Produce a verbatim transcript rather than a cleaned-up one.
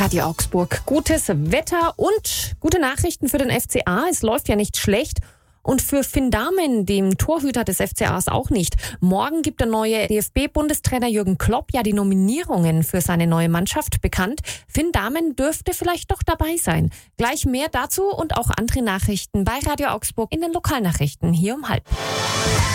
Radio Augsburg. Gutes Wetter und gute Nachrichten für den F C A. Es läuft ja nicht schlecht. Und für Finn Dahmen, dem Torhüter des F C As, auch nicht. Morgen gibt der neue D F B-Bundestrainer Jürgen Klopp ja die Nominierungen für seine neue Mannschaft bekannt. Finn Dahmen dürfte vielleicht doch dabei sein. Gleich mehr dazu und auch andere Nachrichten bei Radio Augsburg in den Lokalnachrichten hier um halb.